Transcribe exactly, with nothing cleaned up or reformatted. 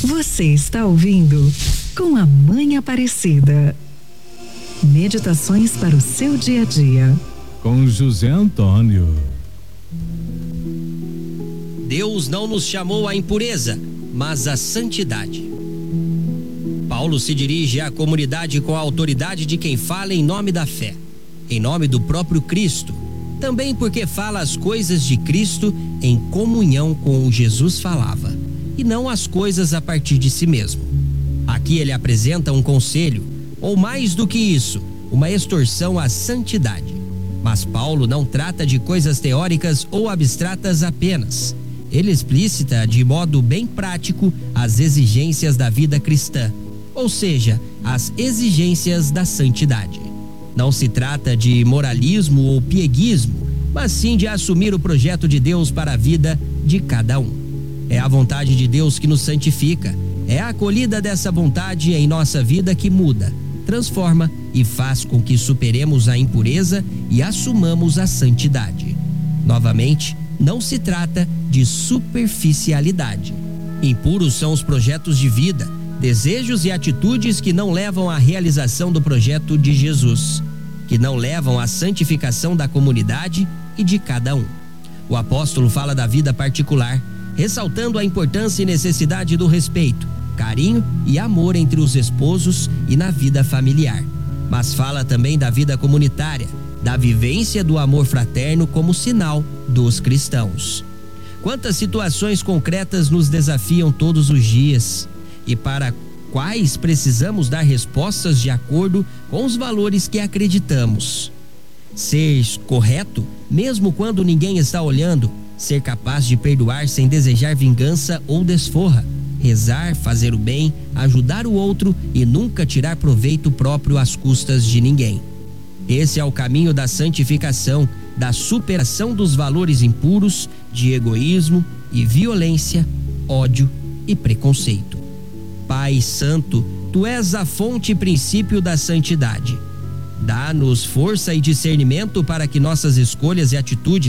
Você está ouvindo Com a Mãe Aparecida. Meditações para o seu dia a dia. Com José Antônio. Deus não nos chamou à impureza, mas à santidade. Paulo se dirige à comunidade com a autoridade de quem fala em nome da fé, em nome do próprio Cristo, também porque fala as coisas de Cristo em comunhão com o Jesus falava, e não as coisas a partir de si mesmo. Aqui ele apresenta um conselho, ou mais do que isso, uma exortação à santidade. Mas Paulo não trata de coisas teóricas ou abstratas apenas. Ele explicita de modo bem prático as exigências da vida cristã, ou seja, as exigências da santidade. Não se trata de moralismo ou pieguismo, mas sim de assumir o projeto de Deus para a vida de cada um. É a vontade de Deus que nos santifica, é a acolhida dessa vontade em nossa vida que muda, transforma e faz com que superemos a impureza e assumamos a santidade. Novamente, não se trata de superficialidade. Impuros são os projetos de vida, desejos e atitudes que não levam à realização do projeto de Jesus, que não levam à santificação da comunidade e de cada um. O apóstolo fala da vida particular, ressaltando a importância e necessidade do respeito, carinho e amor entre os esposos e na vida familiar. Mas fala também da vida comunitária, da vivência do amor fraterno como sinal dos cristãos. Quantas situações concretas nos desafiam todos os dias e para quais precisamos dar respostas de acordo com os valores que acreditamos. Ser correto, mesmo quando ninguém está olhando, ser capaz de perdoar sem desejar vingança ou desforra, rezar, fazer o bem, ajudar o outro e nunca tirar proveito próprio às custas de ninguém. Esse é o caminho da santificação, da superação dos valores impuros, de egoísmo e violência, ódio e preconceito. Pai Santo, Tu és a fonte e princípio da santidade. Dá-nos força e discernimento para que nossas escolhas e atitudes